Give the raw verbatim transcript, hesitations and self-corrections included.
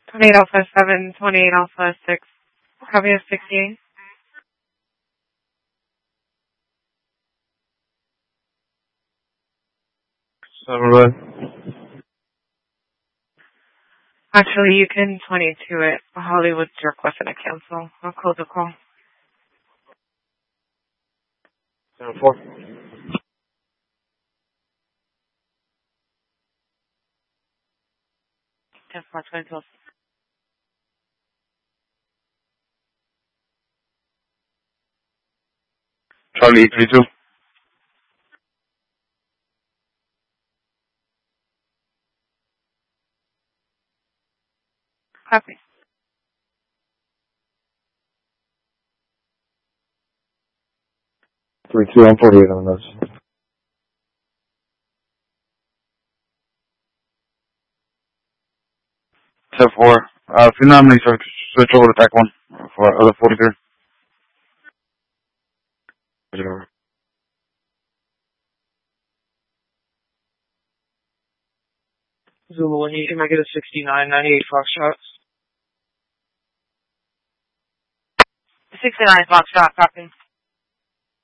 twenty-eight Alpha seven, twenty-eight Alpha six, copy of sixty-eight. Seven red. Actually, you can twenty-two it. Hollywood's requesting a cancel. I'll close the call. Seven four. ten four, twenty-two. Charlie eight three two. Copy. Three two and forty eight on those. Ten four. Uh, if you nominate, switch over to Tech one for other forty three. Zulu one, you can make it a sixty-nine ninety-eight Foxtrot. sixty-nine Foxtrot, copy.